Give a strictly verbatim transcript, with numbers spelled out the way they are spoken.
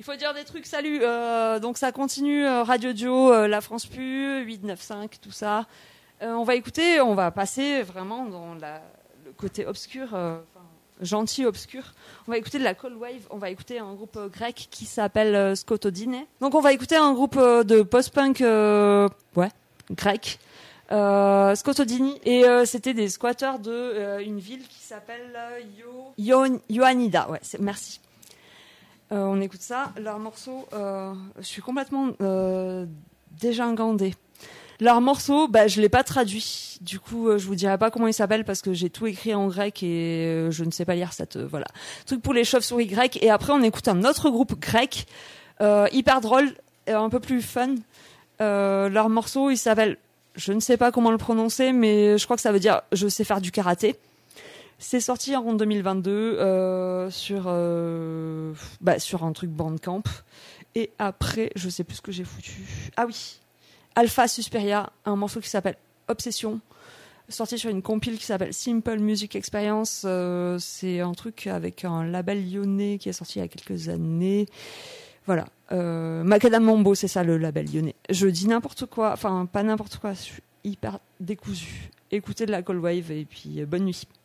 Il faut dire des trucs, salut. Euh, donc ça continue, euh, Radio Dio, euh, La France Pu, huit neuf cinq, tout ça. Euh, on va écouter, on va passer vraiment dans la, le côté obscur, euh, gentil obscur. On va écouter de la Cold Wave, on va écouter un groupe euh, grec qui s'appelle euh, Skotodine. Donc on va écouter un groupe euh, de post-punk euh, ouais, grec. Euh, Skotodini et euh, c'était des squatteurs de euh, une ville qui s'appelle euh, Yo... Yo... Ioannida. Ouais, c'est... merci. Euh, on écoute ça. Leur morceau, euh, je suis complètement euh, dégingandée. Leur morceau, bah je l'ai pas traduit. Du coup, euh, je vous dirai pas comment il s'appelle parce que j'ai tout écrit en grec et euh, je ne sais pas lire cette euh, voilà truc pour les chauves-souris grecs. Et après, on écoute un autre groupe grec euh, hyper drôle, et un peu plus fun. Euh, leur morceau, il s'appelle je ne sais pas comment le prononcer, mais je crois que ça veut dire « je sais faire du karaté ». C'est sorti en deux mille vingt-deux euh, sur, euh, bah, sur un truc Bandcamp. Et après, je sais plus ce que j'ai foutu. Ah oui, Alpha Susperia, un morceau qui s'appelle « Obsession », sorti sur une compile qui s'appelle « Simple Music Experience ». Euh, c'est un truc avec un label lyonnais qui est sorti il y a quelques années. Voilà. Euh, Macadam Mambo, c'est ça le label lyonnais. Je dis n'importe quoi, enfin pas n'importe quoi, je suis hyper décousue. Écoutez de la Cold Wave et puis euh, bonne nuit.